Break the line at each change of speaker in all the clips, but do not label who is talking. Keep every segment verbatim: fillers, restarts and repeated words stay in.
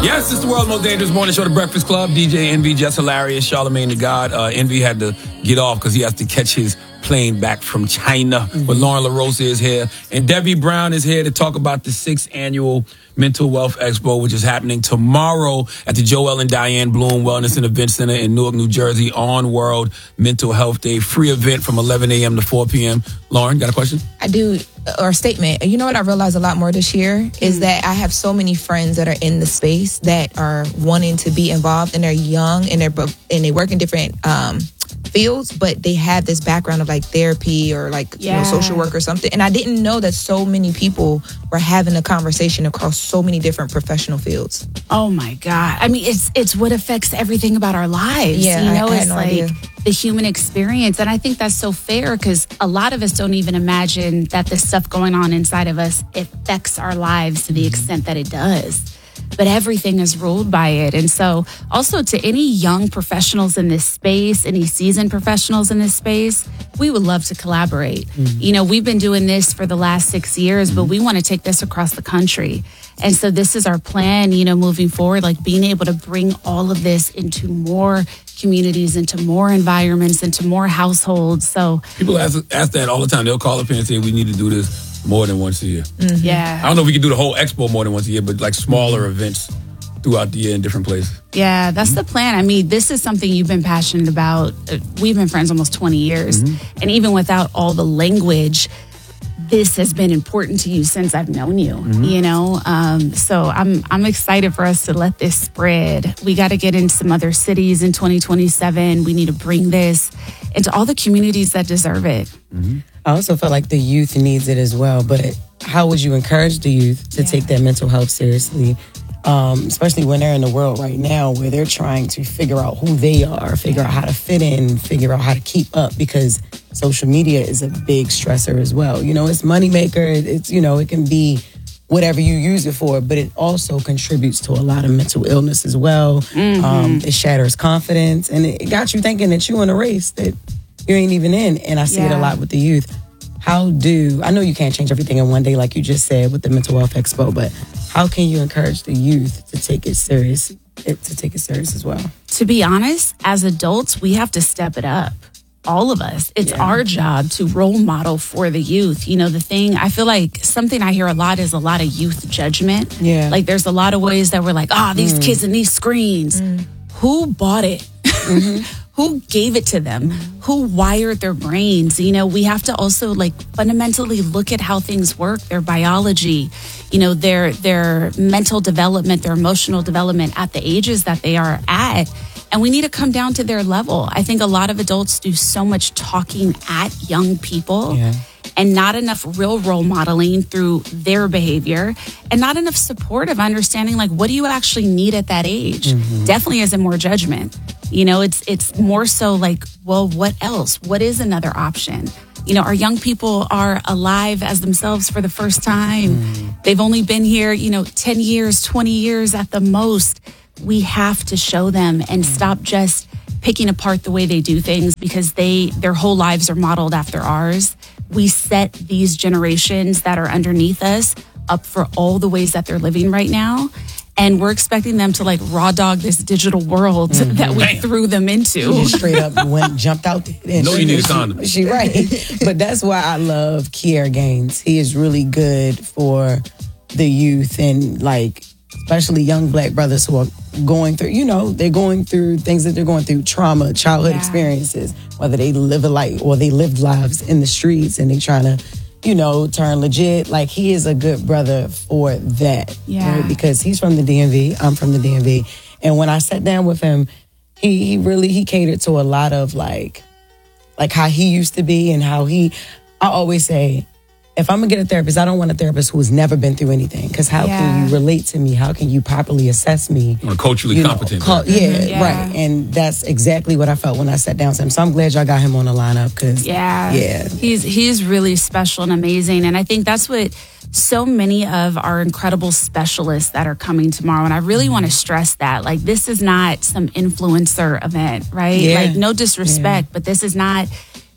Yes, it's the world's most dangerous morning show, The Breakfast Club. D J Envy, Jess Hilarious, Charlamagne the God. Uh, Envy had to get off because he has to catch his plane back from China. Mm-hmm. But Lauren LaRosa is here. And Debbie Brown is here to talk about the sixth annual Mental Wealth Expo, which is happening tomorrow at the Joel and Diane Bloom Wellness and Event Center in Newark, New Jersey on World Mental Health Day. Free event from eleven a.m. to four p.m. Lauren, got a question?
I do, or a statement. You know what I realized a lot more this year is mm. that I have so many friends that are in the space that are wanting to be involved, and they're young and they're and they work in different um, fields, but they have this background of like therapy or like yeah. you know, social work or something. And I didn't know that so many people were having a conversation across so many different professional fields.
Oh my God. I mean, it's it's what affects everything about our lives.
Yeah,
you know,
I, I
it's
no
like
idea.
The human experience. And I think that's so fair because a lot of us don't even imagine that the stuff going on inside of us affects our lives to the extent that it does. But everything is ruled by it. And so also to any young professionals in this space, any seasoned professionals in this space, we would love to collaborate. Mm-hmm. You know, we've been doing this for the last six years, mm-hmm. but we want to take this across the country. And so this is our plan, you know, moving forward, like being able to bring all of this into more communities, into more environments, into more households. So
people ask, ask that all the time. They'll call up here and say, we need to do this more than once a year.
Mm-hmm. Yeah.
I don't know if we can do the whole expo more than once a year, but like smaller events throughout the year in different places.
Yeah, that's mm-hmm. the plan. I mean, this is something you've been passionate about. We've been friends almost twenty years. Mm-hmm. And even without all the language, this has been important to you since I've known you, mm-hmm. you know? Um, so I'm I'm excited for us to let this spread. We got to get in some other cities in twenty twenty-seven. We need to bring this into all the communities that deserve it.
Mm-hmm. I also feel like the youth needs it as well, but how would you encourage the youth to yeah. take their mental health seriously? Um, especially when they're in the world right now where they're trying to figure out who they are, figure out how to fit in, figure out how to keep up, because social media is a big stressor as well. You know, it's moneymaker. It's, you know, it can be whatever you use it for, but it also contributes to a lot of mental illness as well. Mm-hmm. Um, it shatters confidence, and it got you thinking that you're in a race that you ain't even in. And I see yeah. it a lot with the youth. How do, I know you can't change everything in one day, like you just said with the Mental Health Expo, but how can you encourage the youth to take it serious, to take it serious as well?
To be honest, as adults, we have to step it up. All of us. It's yeah. our job to role model for the youth. You know, the thing, I feel like something I hear a lot is a lot of youth judgment.
Yeah.
Like there's a lot of ways that we're like, oh, these mm. kids and these screens. Mm. Who bought it? Mm-hmm. Who gave it to them? Mm-hmm. Who wired their brains? You know, we have to also like fundamentally look at how things work, their biology, you know, their their mental development, their emotional development at the ages that they are at. And we need to come down to their level. I think a lot of adults do so much talking at young people yeah. and not enough real role modeling through their behavior and not enough support of understanding like what do you actually need at that age? Mm-hmm. Definitely isn't more judgment. You know, it's it's more so like, well, what else? What is another option? You know, our young people are alive as themselves for the first time. Mm. They've only been here, you know, ten years, twenty years at the most. We have to show them and stop just picking apart the way they do things because they their whole lives are modeled after ours. We set these generations that are underneath us up for all the ways that they're living right now. And we're expecting them to like raw dog this digital world mm-hmm. that we Damn. threw them into.
She straight up went, jumped out there.
No, you need a condom.
She, she right. But that's why I love Kier Gaines. He is really good for the youth and like, especially young black brothers who are going through, you know, they're going through things that they're going through, trauma, childhood yeah. experiences, whether they live a life or they lived lives in the streets and they trying to, you know, turn legit. Like, he is a good brother for that.
Yeah.
Right? Because he's from the D M V. I'm from the D M V. And when I sat down with him, he, he really, he catered to a lot of like, like how he used to be and how he, I always say, if I'm going to get a therapist, I don't want a therapist who's never been through anything. Because how yeah. can you relate to me? How can you properly assess me?
Or culturally
you know,
competent.
Cu- yeah,
mm-hmm. yeah,
right. And that's exactly what I felt when I sat down with him. So I'm glad y'all got him on the lineup. Cause,
yeah.
yeah.
He's, he's really special and amazing. And I think that's what so many of our incredible specialists that are coming tomorrow. And I really want to stress that. Like, this is not some influencer event, right?
Yeah.
Like, no disrespect, yeah. but this is not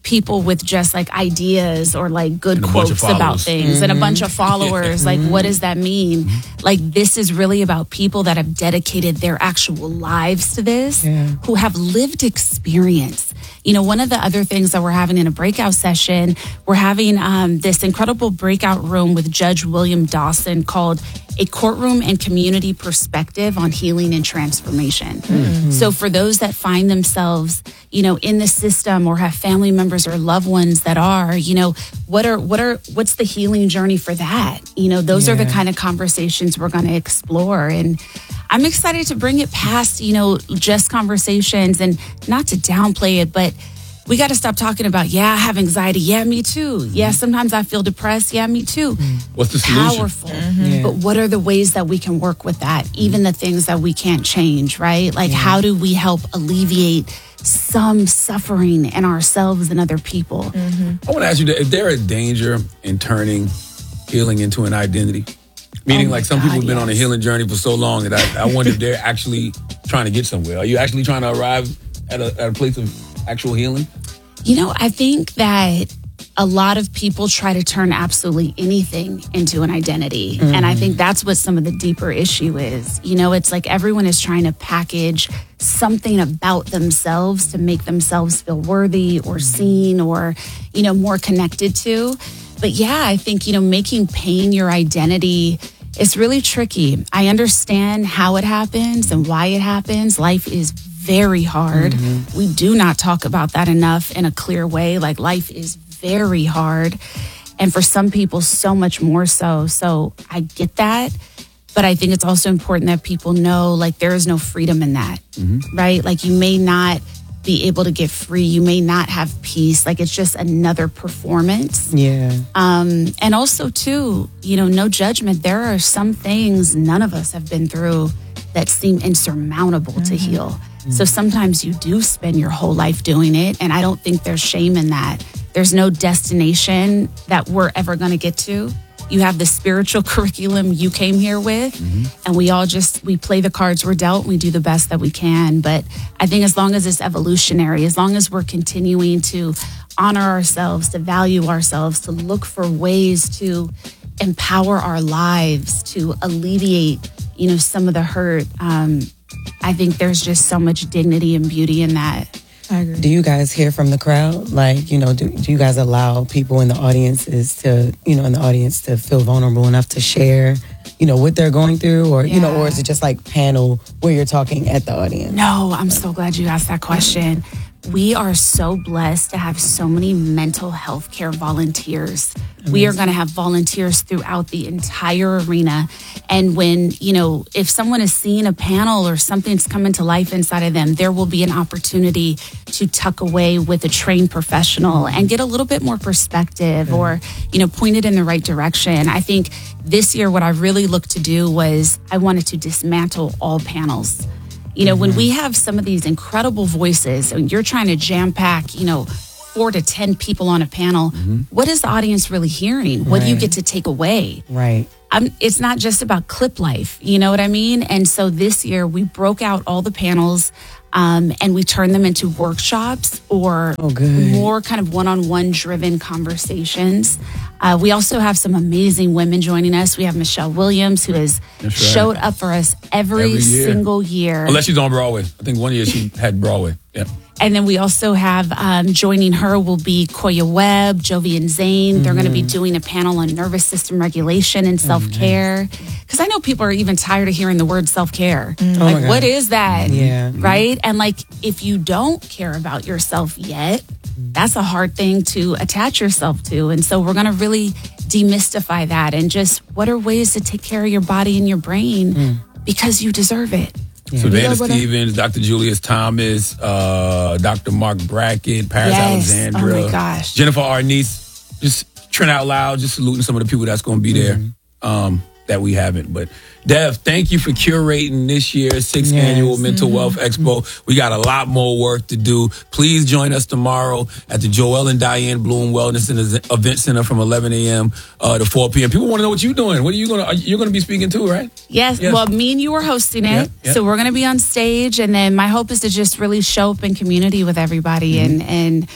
people with just like ideas or like good
And a bunch of
quotes about
followers.
things and a bunch of followers. Like, what does that mean? Like, this is really about people that have dedicated their actual lives to this,
Yeah.
who have lived experience. You know, one of the other things that we're having in a breakout session, we're having um, this incredible breakout room with Judge William Dawson called A Courtroom and Community Perspective on Healing and Transformation. Mm-hmm. So for those that find themselves, you know, in the system or have family members or loved ones that are, you know, what are, what are, what's the healing journey for that? You know, those
Yeah.
are the kind of conversations we're going to explore. And I'm excited to bring it past, you know, just conversations, and not to downplay it, but we got to stop talking about, yeah, I have anxiety. Yeah, me too. Yeah, sometimes I feel depressed. Yeah, me too.
What's the solution?
Powerful.
Yeah.
But what are the ways that we can work with that? Even the things that we can't change, right? Like, how do we help alleviate some suffering in ourselves and other people?
I want to ask you, is there a danger in turning healing into an identity? Meaning,
Oh my
like, some people
God,
have been on a
yes.
healing journey for so long that I, I wonder if they're actually trying to get somewhere. Are you actually trying to arrive at a, at a place of actual healing?
You know, I think that a lot of people try to turn absolutely anything into an identity. And I think that's what some of the deeper issue is. You know, it's like everyone is trying to package something about themselves to make themselves feel worthy or seen or, you know, more connected to. But yeah, I think, you know, making pain your identity is really tricky. I understand how it happens and why it happens. Life is very hard. We do not talk about that enough in a clear way. Like, life is very hard. And for some people, so much more so. So I get that. But I think it's also important that people know, like, there is no freedom in that, right? Like, you may not be able to get free. You may not have peace. Like, it's just another performance.
Yeah.
Um, and also, too, you know, no judgment. There are some things none of us have been through that seem insurmountable to heal. So sometimes you do spend your whole life doing it. And I don't think there's shame in that. There's no destination that we're ever going to get to. You have the spiritual curriculum you came here with, and we all just, we play the cards we're dealt, and we do the best that we can. But I think as long as it's evolutionary, as long as we're continuing to honor ourselves, to value ourselves, to look for ways to empower our lives, to alleviate, you know, some of the hurt, um, I think there's just so much dignity and beauty in that.
I agree.
Do you guys hear from the crowd? Like, you know, do, do you guys allow people in the audiences to, you know, in the audience to feel vulnerable enough to share, you know, what they're going through? Or, you know,
Yeah.
or is it just like panel where you're talking at the audience?
No, I'm so glad you asked that question. We are so blessed to have so many mental health care volunteers. We are going to have volunteers throughout the entire arena. And when, you know, if someone is seeing a panel or something's coming to life inside of them, there will be an opportunity to tuck away with a trained professional and get a little bit more perspective or, you know, point it in the right direction. I think this year, what I really looked to do was I wanted to dismantle all panels. You know, when we have some of these incredible voices and you're trying to jam pack, you know, four to ten people on a panel, what is the audience really hearing? What do you
Right.
get to take away?
Right.
I'm, it's not just about clip life, you know what I mean? And so this year we broke out all the panels um, and we turned them into workshops or
Oh, good.
more kind of one-on-one driven conversations. Uh, we also have some amazing women joining us. We have Michelle Williams, who has
That's right.
showed up for us every,
Every year.
single year.
Unless she's on Broadway. I think one year she had Broadway. Yeah.
And then we also have um, joining her will be Koya Webb, Jovian Zane. They're going to be doing a panel on nervous system regulation and self care. Because I know people are even tired of hearing the word self care.
my
Like,
God.
what is that?
Yeah.
Right? And like, if you don't care about yourself yet, that's a hard thing to attach yourself to. And so we're going to really demystify that and just what are ways to take care of your body and your brain because you deserve it.
Savannah
know what I-
Stevens, Doctor Julius Thomas, uh, Doctor Mark Brackett, Paris
Yes.
Alexandra,
Oh my gosh.
Jennifer Arnice. Just Trent Out Loud, just saluting some of the people that's going to be there um, that we haven't. But Dev, thank you for curating this year's sixth
Yes.
annual Mental Wealth Expo. We got a lot more work to do. Please join us tomorrow at the Joel and Diane Bloom Wellness and Event Center from eleven a.m. Uh, to four p.m. People want to know what you're doing. What are you going to? You're going to be speaking too, right?
Yes.
Yes.
Well, me and you are hosting it.
Yeah, yeah.
So we're going to be on stage. And then my hope is to just really show up in community with everybody
Mm-hmm.
and, and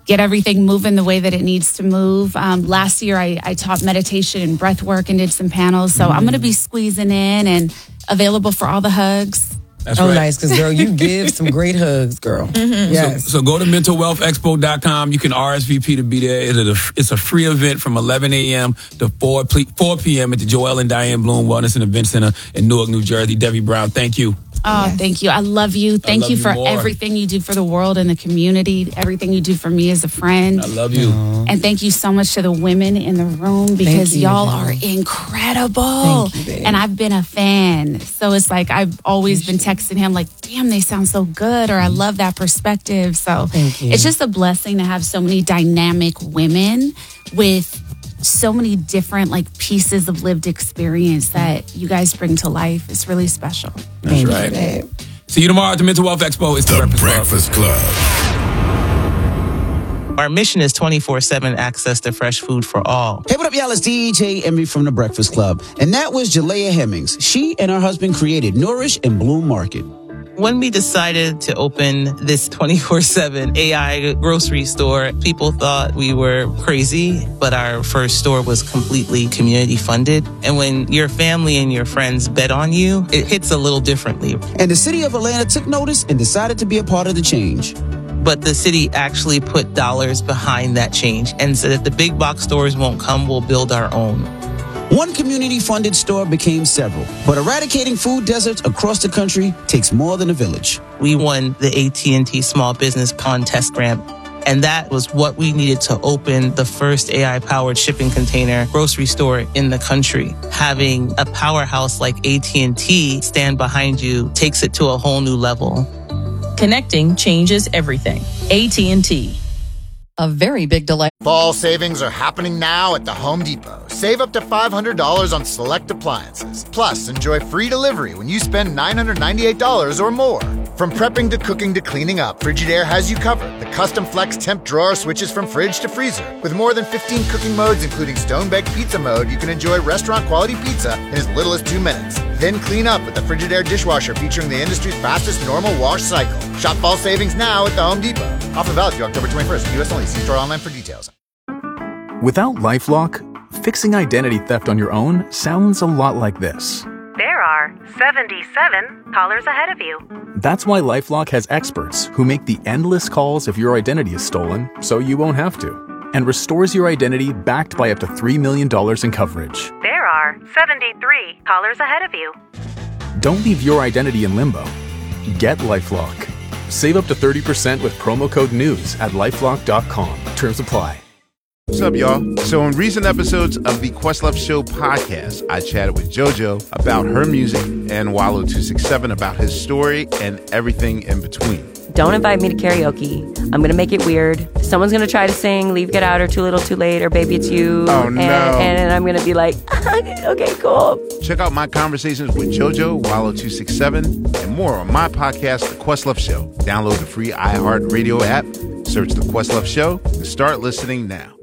get everything moving the way that it needs to move. Um, last year, I, I taught meditation and breath work and did some panels. So mm. I'm going to be squeezing in and available for all the hugs.
That's
oh,
right.
nice, because, girl, you give some great hugs, girl. Mm-hmm. Yes.
So, so go to mental wealth expo dot com. You can R S V P to be there. It's a, it's a free event from eleven a.m. to four p.m. at the Joel and Diane Bloom Wellness and Event Center in Newark, New Jersey. Debbie Brown, thank you.
Oh, yes. Thank you. I love you. Thank
love
you
you
for
more.
everything you do for the world and the community, everything you do for me as a friend.
I love you.
Aww. And thank you so much to the women in the room because you, y'all babe. are incredible.
Thank you,
and I've been a fan. So it's like I've always been texting him like, damn, they sound so good, or I love that perspective. So
thank you.
It's just a blessing to have so many dynamic women with so many different like pieces of lived experience that you guys bring to life. It's really special.
That's
Thank
right.
You,
See you tomorrow at the Mental Wealth Expo. It's the, the Breakfast, Breakfast Club.
Club. Our mission is twenty-four seven access to fresh food for all.
Hey, what up, y'all? It's D J Envy from The Breakfast Club. And that was Jalea Hemmings. She and her husband created Nourish and Bloom Market.
When we decided to open this twenty-four seven A I grocery store, people thought we were crazy, but our first store was completely community funded. And when your family and your friends bet on you, it hits a little differently.
And the city of Atlanta took notice and decided to be a part of the change.
But the city actually put dollars behind that change and said if the big box stores won't come, we'll build our own.
One community-funded store became several, but eradicating food deserts across the country takes more than a village.
We won the A T and T Small Business Pond Test Grant, and that was what we needed to open the first A I-powered shipping container grocery store in the country. Having a powerhouse like A T and T stand behind you takes it to a whole new level.
Connecting changes everything. A T and T. A very big delay.
Fall savings are happening now at the Home Depot. Save up to five hundred dollars on select appliances. Plus, enjoy free delivery when you spend nine hundred ninety-eight dollars or more. From prepping to cooking to cleaning up, Frigidaire has you covered. The custom flex temp drawer switches from fridge to freezer. With more than fifteen cooking modes, including stone-baked pizza mode, you can enjoy restaurant-quality pizza in as little as two minutes. Then clean up with the Frigidaire dishwasher featuring the industry's fastest normal wash cycle. Shop fall savings now at the Home Depot. Offer valid through October twenty-first. U S only. See store online for details.
Without LifeLock, fixing identity theft on your own sounds a lot like this.
There are seventy-seven callers ahead of you.
That's why LifeLock has experts who make the endless calls if your identity is stolen, so you won't have to, and restores your identity backed by up to three million dollars in coverage.
There are seventy-three callers ahead of you.
Don't leave your identity in limbo. Get LifeLock. Save up to thirty percent with promo code NEWS at lifelock dot com. Terms apply.
What's up, y'all? So in recent episodes of the Questlove Show podcast, I chatted with JoJo about her music and Wallow two sixty-seven about his story and everything in between.
Don't invite me to karaoke. I'm going to make it weird. Someone's going to try to sing Leave, Get Out, or Too Little, Too Late, or Baby It's You.
Oh,
and,
no.
And I'm going to be like, okay, cool.
Check out my conversations with JoJo, Wallow two sixty-seven, and more on my podcast, The Questlove Show. Download the free iHeartRadio app, search The Questlove Show, and start listening now.